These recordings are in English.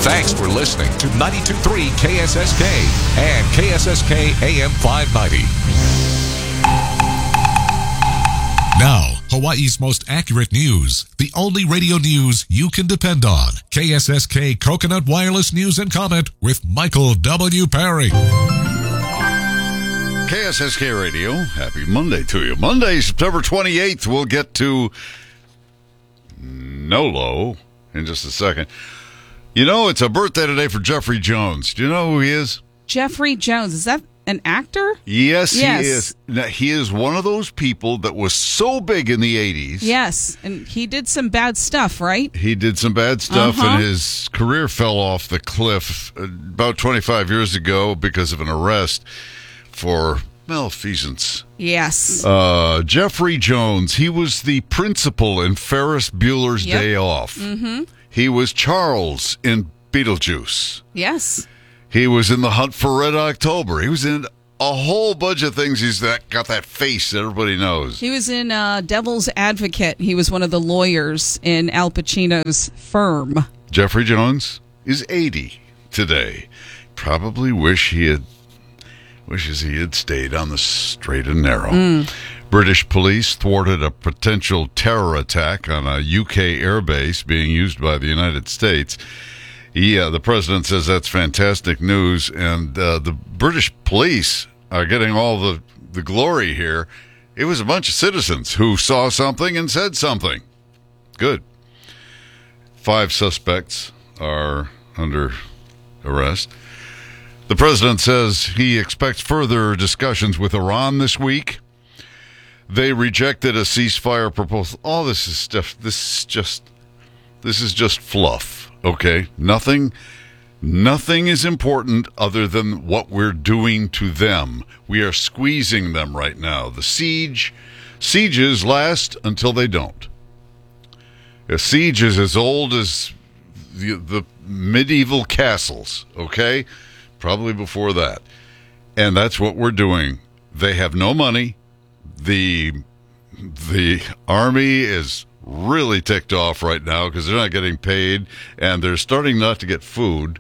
Thanks for listening to 92.3 KSSK and KSSK AM 590. Now, Hawaii's most accurate news. The only radio news you can depend on. KSSK Coconut Wireless News and Comment with Michael W. Perry. KSSK Radio, happy Monday to you. Monday, September 28th, we'll get to Nolo in just a second. You know, it's a birthday today for Jeffrey Jones. Do you know who he is? Jeffrey Jones. Is that an actor? Yes, he is. Now, he is one of those people that was so big in the 80s. Yes, and he did some bad stuff, right? He did some bad stuff, and his career fell off the cliff about 25 years ago because of an arrest for malfeasance. Yes. Jeffrey Jones, he was the principal in Ferris Bueller's Day Off. Mm-hmm. He was Charles in Beetlejuice. Yes. He was in The Hunt for Red October. He was in a whole bunch of things. He's got that face that everybody knows. He was in Devil's Advocate. He was one of the lawyers in Al Pacino's firm. Jeffrey Jones is 80 today. Probably wishes he had stayed on the straight and narrow. British police thwarted a potential terror attack on a UK airbase being used by the United States. The president says that's fantastic news, and the British police are getting all the glory here. It was a bunch of citizens who saw something and said something. Good. 5 suspects are under arrest. The president says he expects further discussions with Iran this week. They rejected a ceasefire proposal. All this is stuff. This is just fluff. Okay, nothing is important other than what we're doing to them. We are squeezing them right now. The sieges last until they don't. A siege is as old as the medieval castles, okay? Probably before that. And that's what we're doing. They have no money. The army is really ticked off right now because they're not getting paid and they're starting not to get food.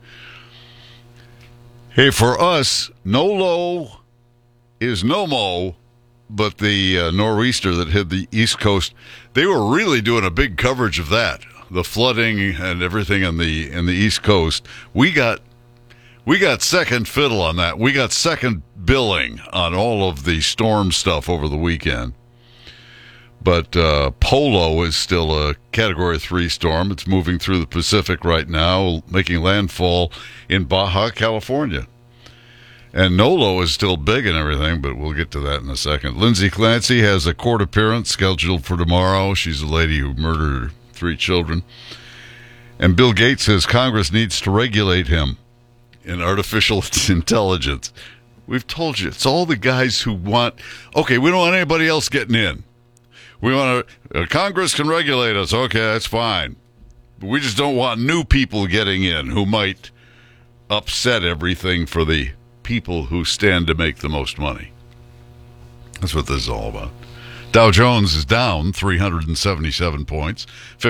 Hey, for us, Nolo is no mo, but the nor'easter that hit the East Coast, they were really doing a big coverage of that, the flooding and everything in the East Coast. We got second fiddle on that. We got second billing on all of the storm stuff over the weekend. But Polo is still a Category 3 storm. It's moving through the Pacific right now, making landfall in Baja, California. And Nolo is still big and everything, but we'll get to that in a second. Lindsay Clancy has a court appearance scheduled for tomorrow. She's a lady who murdered 3 children. And Bill Gates says Congress needs to regulate him in artificial intelligence. We've told you, it's all the guys who want, okay, we don't want anybody else getting in. We want to, Congress can regulate us. Okay, that's fine. But we just don't want new people getting in who might upset everything for the people who stand to make the most money. That's what this is all about. Dow Jones is down 377 points,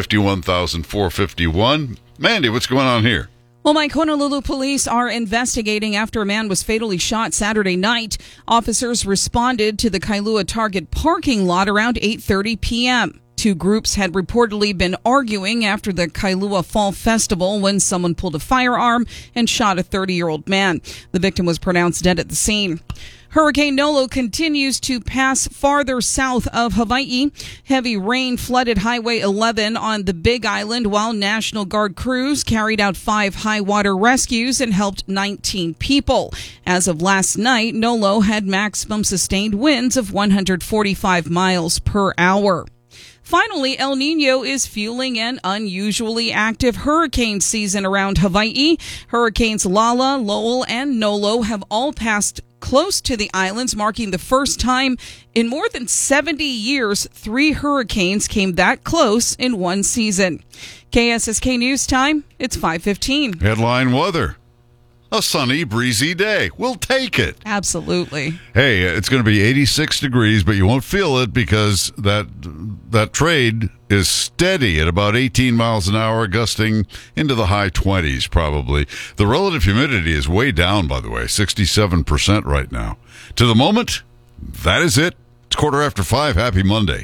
51,451. Mandy, what's going on here? Well, Mike, Honolulu police are investigating after a man was fatally shot Saturday night. Officers responded to the Kailua Target parking lot around 8:30 p.m. 2 groups had reportedly been arguing after the Kailua Fall Festival when someone pulled a firearm and shot a 30-year-old man. The victim was pronounced dead at the scene. Hurricane Nolo continues to pass farther south of Hawaii. Heavy rain flooded Highway 11 on the Big Island, while National Guard crews carried out 5 high water rescues and helped 19 people. As of last night, Nolo had maximum sustained winds of 145 miles per hour. Finally, El Nino is fueling an unusually active hurricane season around Hawaii. Hurricanes Lala, Lowell, and Nolo have all passed close to the islands, marking the first time in more than 70 years 3 hurricanes came that close in one season. KSSK News Time, it's 5:15. Headline weather. a sunny, breezy day. We'll take it. Absolutely. Hey, it's going to be 86 degrees, but you won't feel it because that trade is steady at about 18 miles an hour, gusting into the high 20s probably. The relative humidity is way down, by the way, 67% right now. To the moment, that is it. It's 5:15. Happy Monday.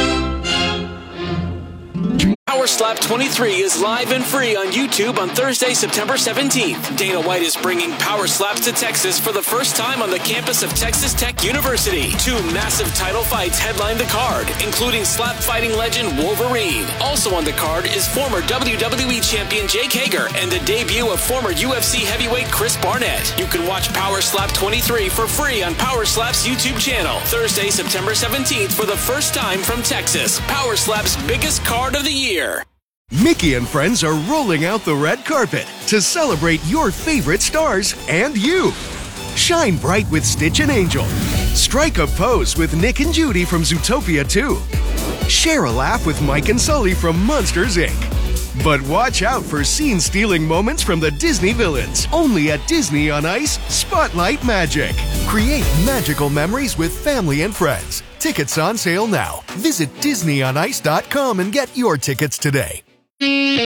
Power Slap 23 is live and free on YouTube on Thursday, September 17th. Dana White is bringing Power Slaps to Texas for the first time on the campus of Texas Tech University. 2 massive title fights headline the card, including slap fighting legend Wolverine. Also on the card is former WWE champion Jake Hager and the debut of former UFC heavyweight Chris Barnett. You can watch Power Slap 23 for free on Power Slap's YouTube channel. Thursday, September 17th for the first time from Texas. Power Slap's biggest card of the year. Mickey and friends are rolling out the red carpet to celebrate your favorite stars and you. Shine bright with Stitch and Angel. Strike a pose with Nick and Judy from Zootopia 2. Share a laugh with Mike and Sully from Monsters, Inc. But watch out for scene-stealing moments from the Disney villains. Only at Disney on Ice Spotlight Magic. Create magical memories with family and friends. Tickets on sale now. Visit DisneyOnIce.com and get your tickets today.